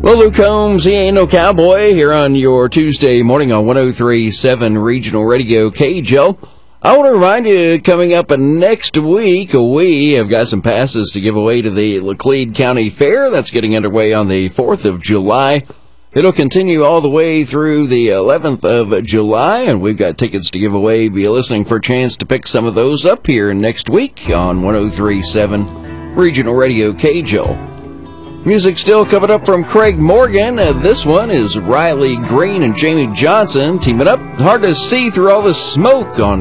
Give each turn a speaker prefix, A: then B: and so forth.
A: Well, Luke Combs, he ain't no cowboy, here on your Tuesday morning on 103.7 Regional Radio KJO. I want to remind you, coming up next week, we have got some passes to give away to the Laclede County Fair. That's getting underway on the 4th of July. It'll continue all the way through the 11th of July, and we've got tickets to give away. Be listening for a chance to pick some of those up here next week on 103.7 Regional Radio KJO. Music still coming up from Craig Morgan. This one is Riley Green and Jamie Johnson teaming up. Hard to see through all the smoke on